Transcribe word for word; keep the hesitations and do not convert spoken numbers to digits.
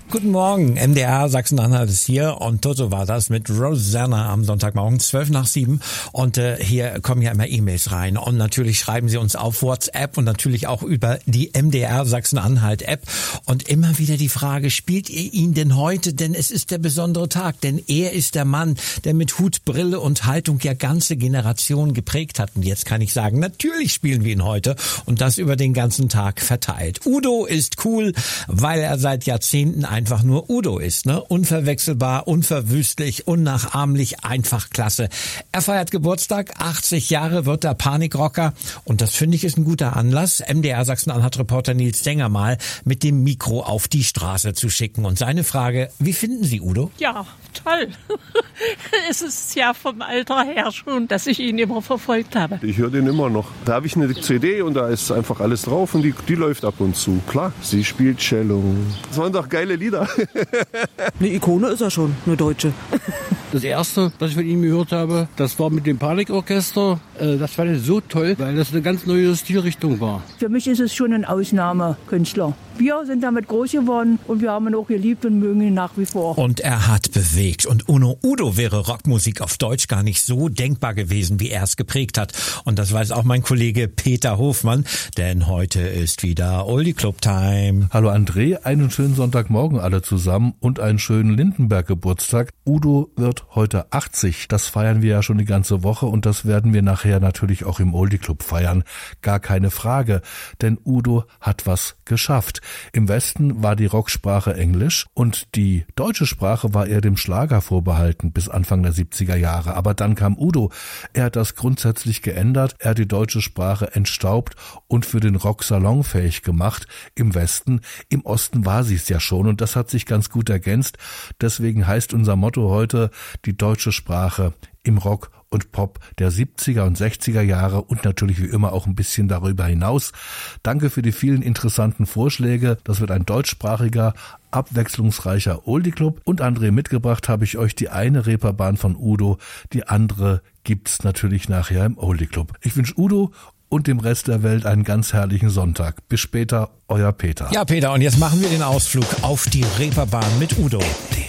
Guten Morgen, M D R Sachsen-Anhalt ist hier und Toto war das mit Rosanna am Sonntagmorgen, zwölf nach sieben. Und äh, hier kommen ja immer E-Mails rein und natürlich schreiben Sie uns auf WhatsApp und natürlich auch über die M D R Sachsen-Anhalt App. Und immer wieder die Frage, spielt ihr ihn denn heute? Denn es ist der besondere Tag, denn er ist der Mann, der mit Hut, Brille und Haltung ja ganze Generationen geprägt hat. Und jetzt kann ich sagen, natürlich spielen wir ihn heute und das über den ganzen Tag verteilt. Udo ist cool, weil er seit Jahrzehnten einfach nur Udo ist, ne? Unverwechselbar, unverwüstlich, unnachahmlich, einfach klasse. Er feiert Geburtstag, achtzig Jahre wird er Panikrocker und das finde ich ist ein guter Anlass, M D R Sachsen-Anhalt-Reporter Nils Denger mal mit dem Mikro auf die Straße zu schicken. Und seine Frage, wie finden Sie Udo? Ja, toll. Es ist ja vom Alter her schon, dass ich ihn immer verfolgt habe. Ich höre den immer noch. Da habe ich eine C D und da ist einfach alles drauf und die, die läuft ab und zu. Klar, sie spielt Cello. Das waren doch geile Lieder. Eine Ikone ist er schon, eine Deutsche. Das erste, was ich von ihm gehört habe, das war mit dem Panikorchester. Das fand ich so toll, weil das eine ganz neue Stilrichtung war. Für mich ist es schon ein Ausnahmekünstler. Wir sind damit groß geworden und wir haben ihn auch geliebt und mögen ihn nach wie vor. Und er hat bewegt. Und ohne Udo wäre Rockmusik auf Deutsch gar nicht so denkbar gewesen, wie er es geprägt hat. Und das weiß auch mein Kollege Peter Hofmann, denn heute ist wieder Oldie Club Time. Hallo André, einen schönen Sonntagmorgen alle zusammen und einen schönen Lindenberg-Geburtstag. Udo wird heute achtzig. Das feiern wir ja schon die ganze Woche und das werden wir nachher natürlich auch im Oldie Club feiern. Gar keine Frage, denn Udo hat was geschafft. Im Westen war die Rocksprache Englisch und die deutsche Sprache war eher dem Schlager vorbehalten bis Anfang der siebziger Jahre. Aber dann kam Udo. Er hat das grundsätzlich geändert. Er hat die deutsche Sprache entstaubt und für den Rock salonfähig gemacht. Im Westen, im Osten war sie es ja schon und das hat sich ganz gut ergänzt. Deswegen heißt unser Motto heute die deutsche Sprache im Rock und Pop der siebziger und sechziger Jahre und natürlich wie immer auch ein bisschen darüber hinaus. Danke für die vielen interessanten Vorschläge. Das wird ein deutschsprachiger, abwechslungsreicher Oldie Club. Und André, mitgebracht habe ich euch die eine Reeperbahn von Udo. Die andere gibt's natürlich nachher im Oldie Club. Ich wünsche Udo und dem Rest der Welt einen ganz herrlichen Sonntag. Bis später, euer Peter. Ja, Peter, und jetzt machen wir den Ausflug auf die Reeperbahn mit Udo.